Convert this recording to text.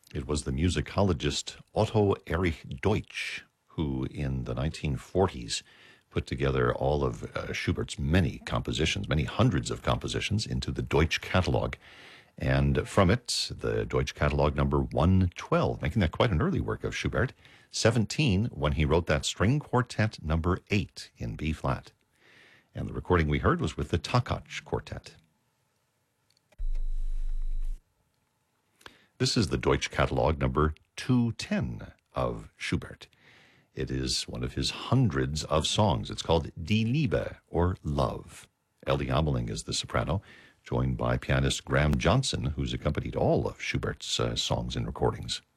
It was the musicologist Otto Erich Deutsch who, in the 1940s, put together all of Schubert's many compositions, many hundreds of compositions, into the Deutsch catalog. And from it, the Deutsch catalog number 112, making that quite an early work of Schubert, 17 when he wrote that string quartet number 8 in B flat. And the recording we heard was with the Takács Quartet. This is the Deutsch catalog number 210 of Schubert. It is one of his hundreds of songs. It's called Die Liebe, or Love. Ellie Ameling is the soprano, joined by pianist Graham Johnson, who's accompanied all of Schubert's songs and recordings.